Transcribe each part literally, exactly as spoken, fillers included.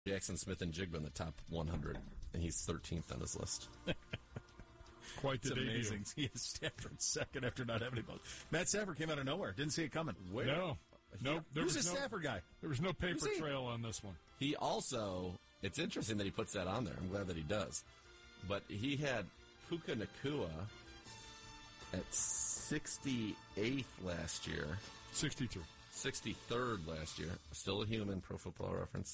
Jackson Smith and Jigba in the top one hundred, and he's thirteenth on his list. Quite the it's debut. amazing. He has Stafford second after not having any. Matt Stafford came out of nowhere. Didn't see it coming. Where? No. Nope. There Who's was a no, Stafford guy? There was no paper trail on this one. He also, it's interesting that he puts that on there. I'm glad that he does. But he had Puka Nacua at sixty-eighth last year. sixty-two. sixty-third last year. Still a human, Pro Football Reference.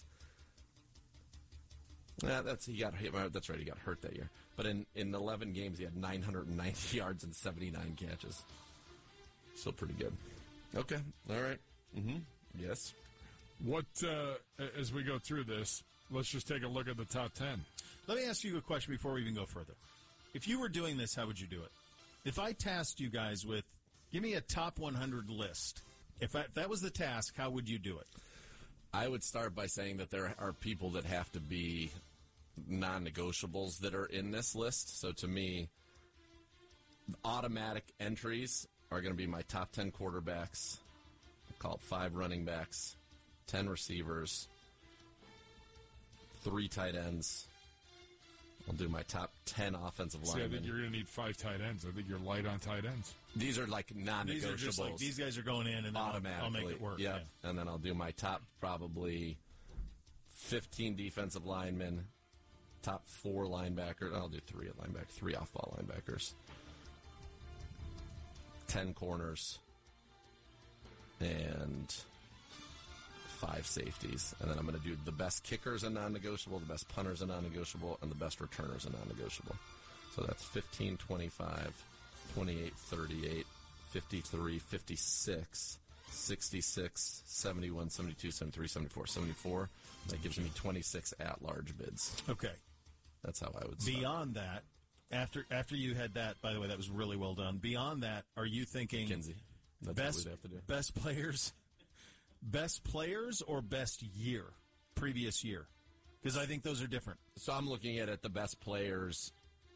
Yeah, that's he got hit. That's right, he got hurt that year. But in, in eleven games, he had nine hundred ninety yards and seventy-nine catches. Still pretty good. Okay, all right. Mm-hmm. Yes. What uh, as we go through this, let's just take a look at the top ten. Let me ask you a question before we even go further. If you were doing this, how would you do it? If I tasked you guys with, give me a top one hundred list. If, I, if that was the task, how would you do it? I would start by saying that there are people that have to be non-negotiables that are in this list. So to me, automatic entries are going to be my top ten quarterbacks, I'll call it five running backs, ten receivers, three tight ends. I'll do my top ten offensive See, linemen. I think you're going to need five tight ends. I think you're light on tight ends. These are like non-negotiables. These are just like, these guys are going in, and then automatically. I'll, I'll make it work. Yep. Yeah, and then I'll do my top probably fifteen defensive linemen, top four linebackers. I'll do three at linebacker, three off-ball linebackers, ten corners, and five safeties. And then I'm going to do the best kickers and non-negotiable, the best punters and non-negotiable, and the best returners and non-negotiable. So that's fifteen, twenty-five, twenty-eight, thirty-eight, fifty-three, fifty-six, sixty-six, seventy-one, seventy-two, seventy-three, seventy-four, seventy-four. That gives me twenty-six at-large bids. Okay. That's how I would start. Beyond that, after after you had that, by the way, that was really well done. Beyond that, are you thinking Kinsey. That's best, what we'd have to do. Best players, best players or best year, previous year? Because I think those are different. So I'm looking at it, the best players,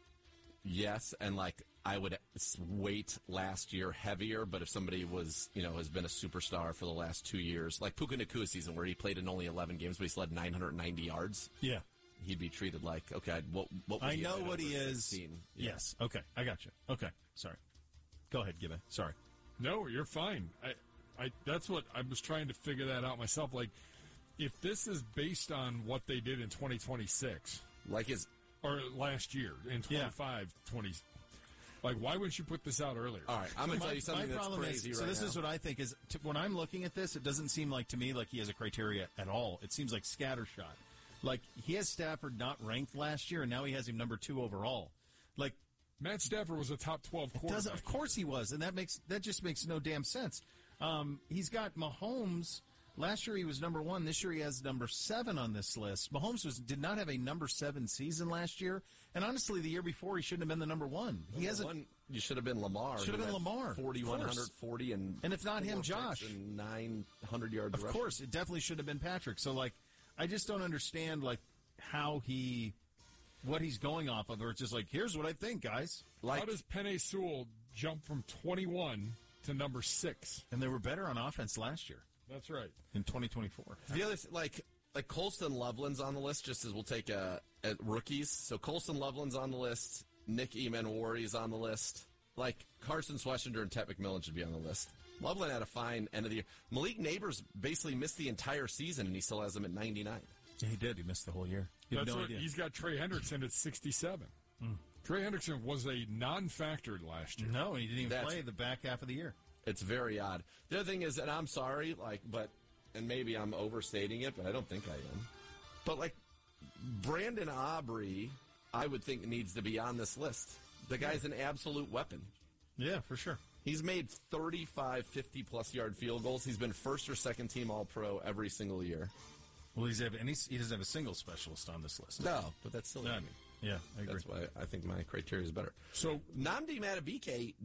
yes, and like I would weight last year heavier, but if somebody was, you know, has been a superstar for the last two years, like Puka Nacua season where he played in only eleven games, but he still had nine hundred ninety yards. Yeah. He'd be treated like, okay, what, what was I he know what he is. sixteen? Yeah. Yes. Okay. I got you. Okay. Sorry. Go ahead, Gibby. Sorry. No, you're fine. I, I, that's what I was trying to figure that out myself. Like, if this is based on what they did in twenty twenty-six, like his or last year in twenty-five, yeah. twenty, like, why wouldn't you put this out earlier? All right, I'm going to tell you something that's crazy is, right So this now. is what I think is, t- when I'm looking at this, it doesn't seem like to me like he has a criteria at all. It seems like scattershot. Like, he has Stafford not ranked last year, and now he has him number two overall. Like, Matt Stafford was a top twelve quarterback. Of course he was, and that makes that just makes no damn sense. Um, he's got Mahomes. Last year he was number one. This year he has number seven on this list. Mahomes was did not have a number seven season last year, and honestly, the year before he shouldn't have been the number one. He has one. You should have been Lamar. Should have been Lamar. forty-one forty and and if not him, Josh, and nine hundred yards. Of course, it definitely should have been Patrick. So, like, I just don't understand like how he. What he's going off of, or it's just like, here's what I think, guys. Like, how does Penei Sewell jump from twenty-one to number six? And they were better on offense last year. That's right. In twenty twenty-four. The other, th- like, like Colston Loveland's on the list, just as we'll take a, a rookies. So Colston Loveland's on the list. Nick Emanwari's on the list. Like, Carson Schlesinger and Ted McMillan should be on the list. Loveland had a fine end of the year. Malik Neighbors basically missed the entire season, and he still has them at ninety-nine. Yeah, he did. He missed the whole year. He That's no what idea. He's got Trey Hendrickson at sixty-seven. Mm. Trey Hendrickson was a non-factor last year. No, he didn't even That's, play the back half of the year. It's very odd. The other thing is, and I'm sorry, like, but, and maybe I'm overstating it, but I don't think I am. But, like, Brandon Aubrey, I would think needs to be on this list. The guy's an absolute weapon. Yeah, for sure. He's made thirty-five, fifty-plus yard field goals. He's been first or second team All-Pro every single year. Well, he's have, and he's, he doesn't have a single specialist on this list. No, but that's still. No, I mean, yeah, I agree. That's why I think my criteria is better. So Nnamdi Madubuike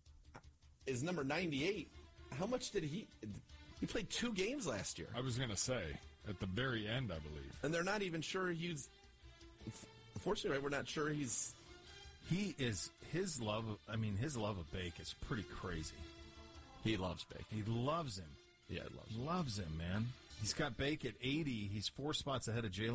is number ninety-eight. How much did he? He played two games last year. I was going to say at the very end, I believe, and they're not even sure he's. Unfortunately, right, we're not sure he's. He is his love. Of, I mean, his love of Bake is pretty crazy. He loves Bake. He loves him. Yeah, he loves him. Loves him, man. He's got Bake at eighty. He's four spots ahead of Jalen